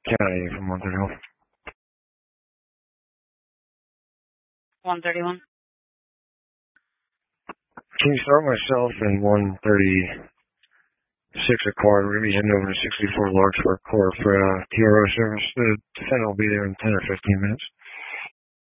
County from 131. 131. Can you start myself in 136 Accord? We're going to be heading over to 64 Larkspur Court for TRO service. The defendant will be there in 10 or 15 minutes.